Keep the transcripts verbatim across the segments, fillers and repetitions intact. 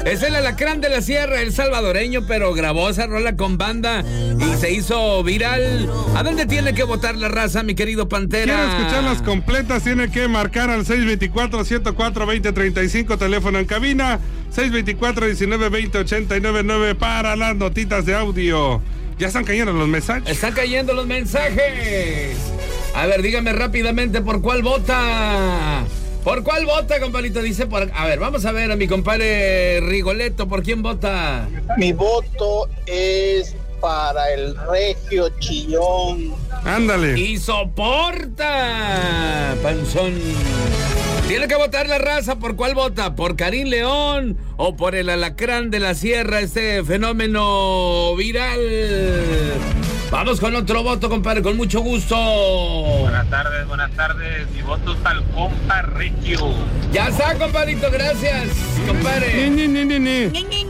Es el Alacrán de la Sierra, el salvadoreño, pero grabó esa rola con banda y se hizo viral. ¿A dónde tiene que votar la raza, mi querido Pantera? Quiero escucharlas completas, tiene que marcar al seis dos cuatro, ciento cuatro, veinte treinta y cinco, teléfono en cabina, seis dos cuatro, diecinueve, veinte, ochenta y nueve nueve para las notitas de audio. Ya están cayendo los mensajes. Están cayendo los mensajes. A ver, dígame rápidamente por cuál vota. ¿Por cuál vota, compadrito? Dice por... A ver, vamos a ver a mi compadre Rigoletto, ¿por quién vota? Mi voto es para el Regio Chillón. Ándale. Y soporta, panzón. Tiene que votar la raza. ¿Por cuál vota? ¿Por Karim León o por el Alacrán de la Sierra, este fenómeno viral? Vamos con otro voto, compadre, con mucho gusto. Buenas tardes, buenas tardes. Mi voto es al compa Regio. Ya está, compadrito, gracias, compadre. Ni, ni, ni, ni.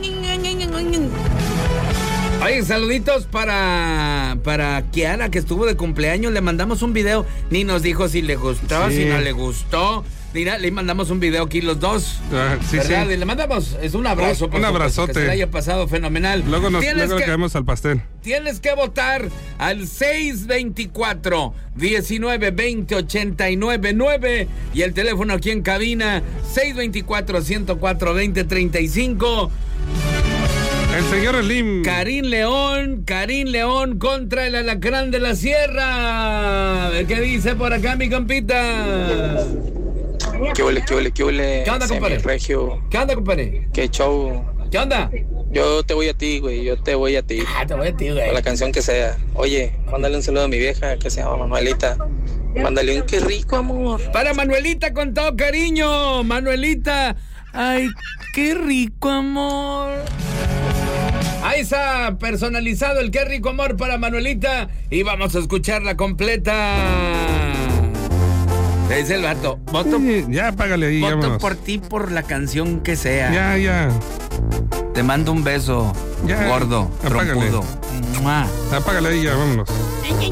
Oye, saluditos para, para Kiara, que estuvo de cumpleaños. Le mandamos un video, ni nos dijo si le gustaba, Sí. si no le gustó. Mira, le mandamos un video aquí los dos. Ah, sí, ¿verdad? sí. Y le mandamos, es un abrazo. Un, por un supuesto, abrazote. Que se le haya pasado fenomenal. Luego nos Tienes luego que- caemos al pastel. Tienes que votar al seis dos cuatro, diecinueve, veinte, ochenta y nueve nueve y el teléfono aquí en cabina seis dos cuatro, ciento cuatro, veinte treinta y cinco. El señor Slim. Karim León, Karim León contra el Alacrán de la Sierra. A ver qué dice por acá mi compita. ¿Qué huele, qué huele, qué huele? ¿Qué onda, compadre? Regio, ¿Qué onda, compadre? qué show. ¿Qué onda? Yo te voy a ti, güey, yo te voy a ti. Ah, te voy a ti, güey. Por la canción que sea. Oye, mándale un saludo a mi vieja que se llama Manuelita. Mándale un qué rico, amor. Para Manuelita con todo cariño. Manuelita. Ay, qué rico amor. Ahí está personalizado el qué rico amor para Manuelita. Y vamos a escucharla completa. Le dice el vato, voto, Sí, ya, págale ahí, voto vámonos. por ti por la canción que sea. Ya, ya. Te mando un beso, Ya, gordo, apágale. trompudo. ¡Mua! Apágale ahí, ya, vámonos.